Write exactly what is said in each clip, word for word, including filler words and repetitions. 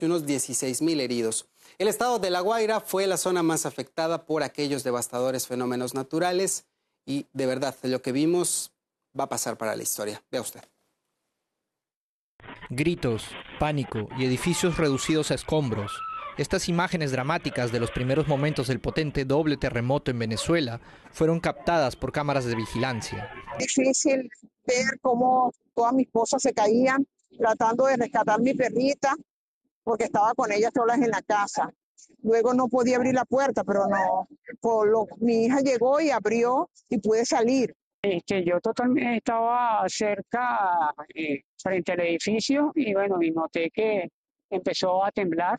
y unos dieciséis mil heridos. El estado de La Guaira fue la zona más afectada por aquellos devastadores fenómenos naturales y de verdad lo que vimos va a pasar para la historia. Vea usted. Gritos, pánico y edificios reducidos a escombros. Estas imágenes dramáticas de los primeros momentos del potente doble terremoto en Venezuela fueron captadas por cámaras de vigilancia. Difícil ver cómo todas mis cosas se caían, tratando de rescatar a mi perrita, porque estaba con ella solas en la casa. Luego no podía abrir la puerta, pero no, por lo, mi hija llegó y abrió y pude salir. Este, yo totalmente estaba cerca, eh, frente al edificio, y bueno, y noté que empezó a temblar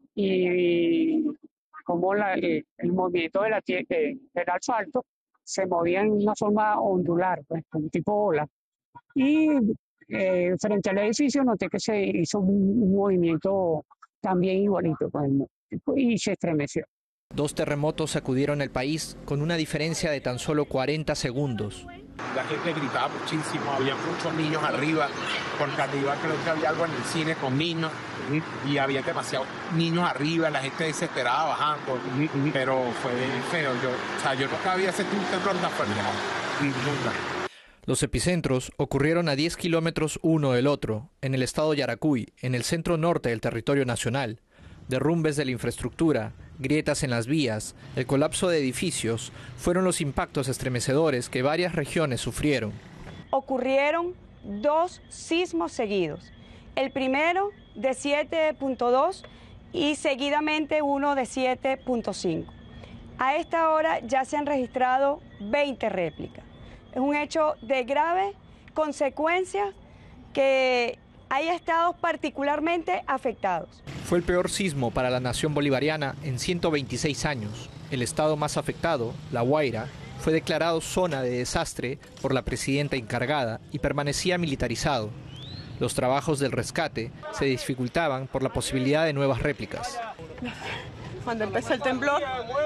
y, y como la, el, el movimiento de la, de, del asfalto se movía en una forma ondular, pues, como tipo ola. Y eh, frente al edificio noté que se hizo un, un movimiento también igualito, pues, y se estremeció. Dos terremotos sacudieron el país con una diferencia de tan solo cuarenta segundos. La gente gritaba muchísimo, había muchos niños arriba, porque arriba creo que había algo en el cine con niños, y había demasiados niños arriba, la gente desesperada bajando, pero fue feo. Yo, o sea, yo nunca había sentido un temblor tan fuerte. Nunca. Los epicentros ocurrieron a diez kilómetros uno del otro, en el estado Yaracuy, en el centro norte del territorio nacional. Derrumbes de la infraestructura, grietas en las vías, el colapso de edificios fueron los impactos estremecedores que varias regiones sufrieron. Ocurrieron dos sismos seguidos, el primero de siete punto dos y seguidamente uno de siete punto cinco. A esta hora ya se han registrado veinte réplicas. Es un hecho de grave consecuencia que hay estados particularmente afectados. Fue el peor sismo para la nación bolivariana en ciento veintiséis años. El estado más afectado, La Guaira, fue declarado zona de desastre por la presidenta encargada y permanecía militarizado. Los trabajos del rescate se dificultaban por la posibilidad de nuevas réplicas. Cuando empezó el temblor,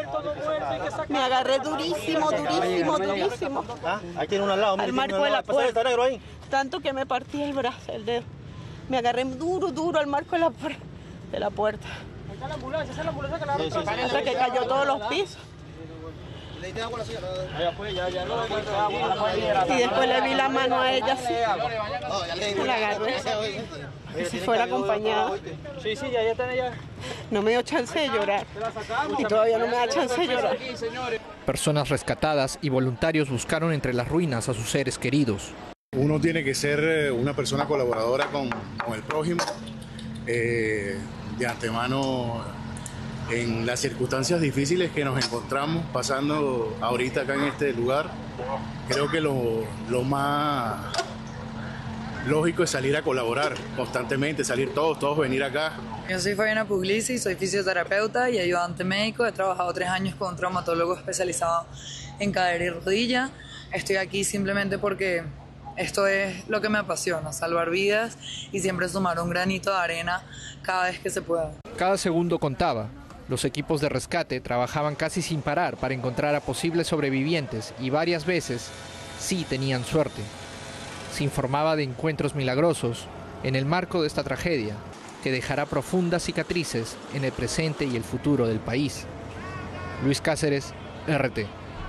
me agarré durísimo, durísimo, durísimo. Ahí tiene una al lado, al marco de la puerta. Tanto que me partí el brazo, el dedo. Me agarré duro, duro al marco de la, de la puerta. Ahí está la ambulancia, esa es la ambulancia que la sí, sí, sí, hasta que cayó todos los pisos. Y después le vi la mano a ella así. La agarré. Que si fuera acompañada. Sí, sí, ya están ella. No me dio chance de llorar. Y todavía no me da chance de llorar. Personas rescatadas y voluntarios buscaron entre las ruinas a sus seres queridos. Uno tiene que ser una persona colaboradora con, con el prójimo. Eh, de antemano, en las circunstancias difíciles que nos encontramos pasando ahorita acá en este lugar, creo que lo, lo más lógico es salir a colaborar constantemente, salir todos, todos venir acá. Yo soy Fabiana Puglisi, soy fisioterapeuta y ayudante médico. He trabajado tres años con un traumatólogo especializado en cadera y rodilla. Estoy aquí simplemente porque esto es lo que me apasiona, salvar vidas y siempre sumar un granito de arena cada vez que se pueda. Cada segundo contaba. Los equipos de rescate trabajaban casi sin parar para encontrar a posibles sobrevivientes y varias veces sí tenían suerte. Se informaba de encuentros milagrosos en el marco de esta tragedia que dejará profundas cicatrices en el presente y el futuro del país. Luis Cáceres, R T.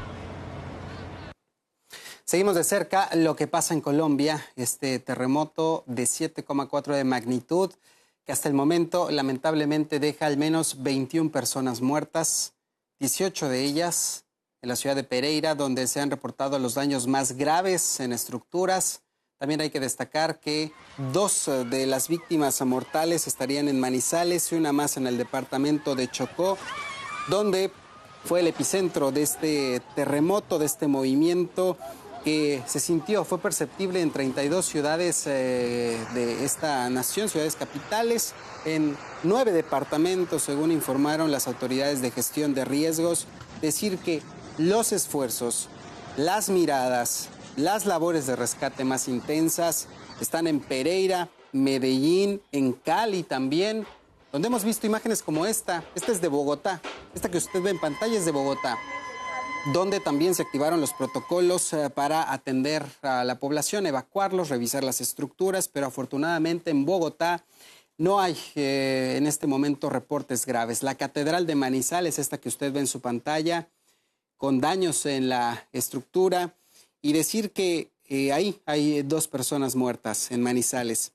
Seguimos de cerca lo que pasa en Colombia, este terremoto de siete coma cuatro de magnitud, que hasta el momento lamentablemente deja al menos veintiuna personas muertas, dieciocho de ellas en la ciudad de Pereira, donde se han reportado los daños más graves en estructuras. También hay que destacar que dos de las víctimas mortales estarían en Manizales y una más en el departamento de Chocó, donde fue el epicentro de este terremoto, de este movimiento que se sintió, fue perceptible en treinta y dos ciudades eh, de esta nación, ciudades capitales, en nueve departamentos, según informaron las autoridades de gestión de riesgos. Decir que los esfuerzos, las miradas, las labores de rescate más intensas están en Pereira, Medellín, en Cali también, donde hemos visto imágenes como esta. Esta es de Bogotá, esta que usted ve en pantalla es de Bogotá, donde también se activaron los protocolos eh, para atender a la población, evacuarlos, revisar las estructuras, pero afortunadamente en Bogotá no hay eh, en este momento reportes graves. La Catedral de Manizales, esta que usted ve en su pantalla, con daños en la estructura, y decir que eh, ahí hay dos personas muertas en Manizales.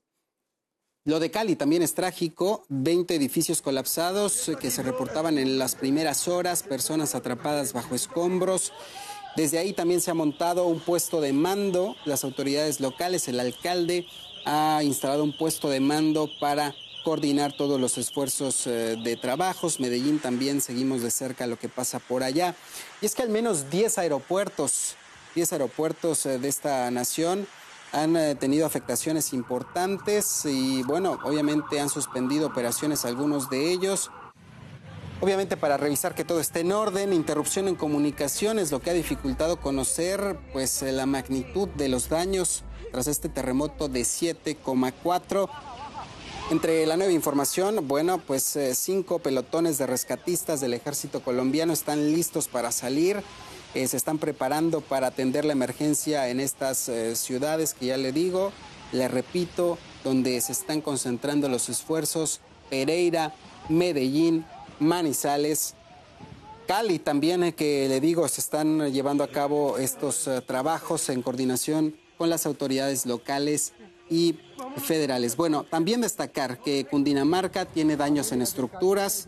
Lo de Cali también es trágico, veinte edificios colapsados que se reportaban en las primeras horas, personas atrapadas bajo escombros. Desde ahí también se ha montado un puesto de mando, las autoridades locales, el alcalde ha instalado un puesto de mando para coordinar todos los esfuerzos eh, de trabajos. Medellín también seguimos de cerca lo que pasa por allá. Y es que al menos diez aeropuertos, diez aeropuertos eh, de esta nación han eh, tenido afectaciones importantes y, bueno, obviamente han suspendido operaciones algunos de ellos. Obviamente para revisar que todo esté en orden, interrupción en comunicaciones, lo que ha dificultado conocer pues eh, la magnitud de los daños tras este terremoto de siete coma cuatro. Entre la nueva información, bueno, pues eh, cinco pelotones de rescatistas del ejército colombiano están listos para salir. Eh, se están preparando para atender la emergencia en estas eh, ciudades que ya le digo, le repito, donde se están concentrando los esfuerzos: Pereira, Medellín, Manizales, Cali también, eh, que le digo, se están llevando a cabo estos eh, trabajos en coordinación con las autoridades locales y federales. Bueno, también destacar que Cundinamarca tiene daños en estructuras.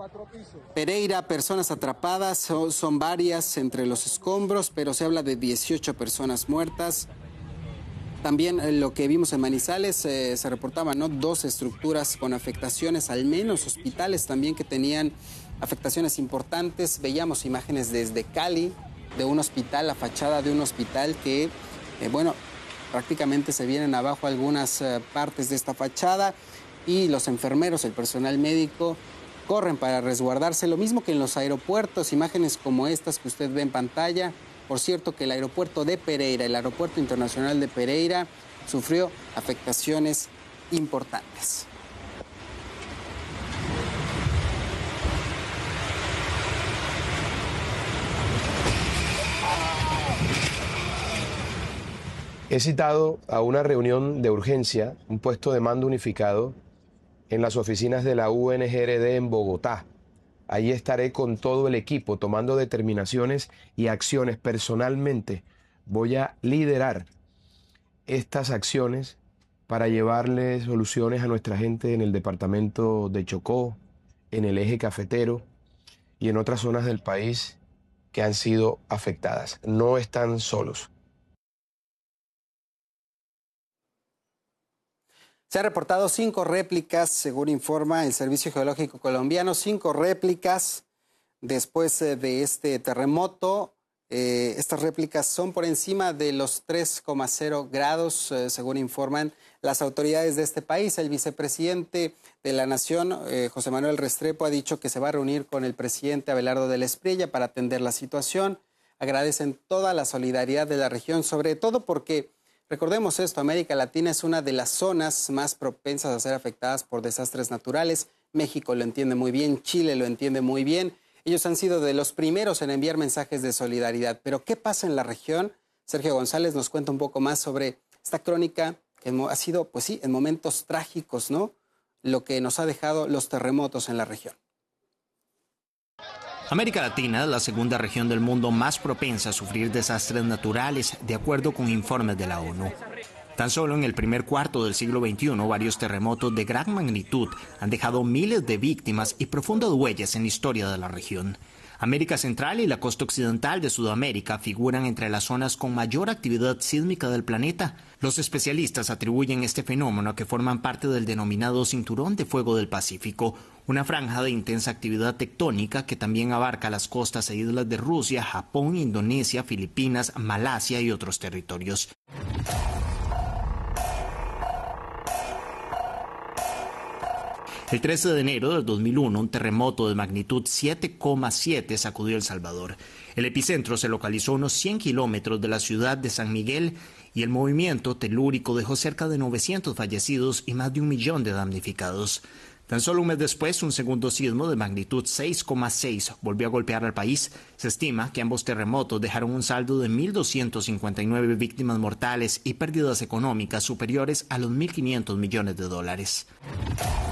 Pereira, personas atrapadas, son, son varias entre los escombros, pero se habla de dieciocho personas muertas. También eh, lo que vimos en Manizales, eh, se reportaban, ¿no?, dos estructuras con afectaciones, al menos hospitales también que tenían afectaciones importantes. Veíamos imágenes desde Cali, de un hospital, la fachada de un hospital que, eh, bueno, prácticamente se vienen abajo algunas uh, partes de esta fachada y los enfermeros, el personal médico, corren para resguardarse. Lo mismo que en los aeropuertos, imágenes como estas que usted ve en pantalla. Por cierto, que el aeropuerto de Pereira, el aeropuerto internacional de Pereira, sufrió afectaciones importantes. He citado a una reunión de urgencia, un puesto de mando unificado en las oficinas de la U N G R D en Bogotá. Allí estaré con todo el equipo tomando determinaciones y acciones. Personalmente voy a liderar estas acciones para llevarle soluciones a nuestra gente en el departamento de Chocó, en el eje cafetero y en otras zonas del país que han sido afectadas. No están solos. Se han reportado cinco réplicas, según informa el Servicio Geológico Colombiano, cinco réplicas después de este terremoto. Eh, estas réplicas son por encima de los tres coma cero grados, eh, según informan las autoridades de este país. El vicepresidente de la Nación, eh, José Manuel Restrepo, ha dicho que se va a reunir con el presidente Abelardo del Espriella para atender la situación. Agradecen toda la solidaridad de la región, sobre todo porque, recordemos esto, América Latina es una de las zonas más propensas a ser afectadas por desastres naturales. México lo entiende muy bien, Chile lo entiende muy bien. Ellos han sido de los primeros en enviar mensajes de solidaridad. Pero ¿qué pasa en la región? Sergio González nos cuenta un poco más sobre esta crónica que ha sido, pues sí, en momentos trágicos, ¿no?, lo que nos ha dejado los terremotos en la región. América Latina es la segunda región del mundo más propensa a sufrir desastres naturales, de acuerdo con informes de la ONU. Tan solo en el primer cuarto del siglo veintiuno, varios terremotos de gran magnitud han dejado miles de víctimas y profundas huellas en la historia de la región. América Central y la costa occidental de Sudamérica figuran entre las zonas con mayor actividad sísmica del planeta. Los especialistas atribuyen este fenómeno a que forman parte del denominado Cinturón de Fuego del Pacífico, una franja de intensa actividad tectónica que también abarca las costas e islas de Rusia, Japón, Indonesia, Filipinas, Malasia y otros territorios. El trece de enero del dos mil uno, un terremoto de magnitud siete coma siete sacudió El Salvador. El epicentro se localizó a unos cien kilómetros de la ciudad de San Miguel y el movimiento telúrico dejó cerca de novecientos fallecidos y más de un millón de damnificados. Tan solo un mes después, un segundo sismo de magnitud seis coma seis volvió a golpear al país. Se estima que ambos terremotos dejaron un saldo de mil doscientas cincuenta y nueve víctimas mortales y pérdidas económicas superiores a los mil quinientos millones de dólares.